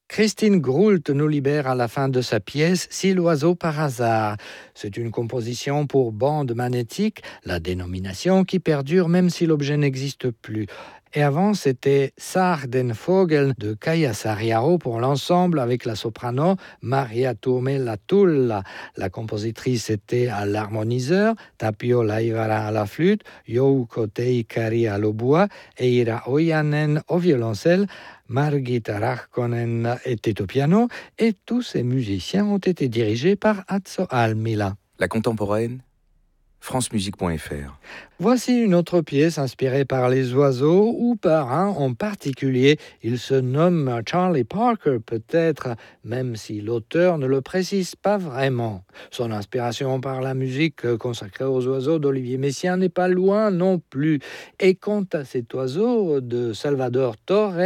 Christine Groult nous libère à la fin de sa pièce Si l'oiseau par hasard. C'est une composition pour bande magnétique, la dénomination qui perdure même si l'objet n'existe plus. Et avant, c'était Sar den Vogel de Kaya Sariaro pour l'ensemble avec la soprano Maria Turmella Tulla. La compositrice était à l'harmoniseur, Tapio Laivara à la flûte, Jouko Teikari à l'hautbois et Ira Ojanen au violoncelle. Margit Rahkonen était au piano et tous ces musiciens ont été dirigés par Atso Almila. La contemporaine, francemusique.fr. Voici une autre pièce inspirée par les oiseaux ou par un en particulier. Il se nomme Charlie Parker peut-être, même si l'auteur ne le précise pas vraiment. Son inspiration par la musique consacrée aux oiseaux d'Olivier Messiaen n'est pas loin non plus. Et quant à cet oiseau de Salvador Torres,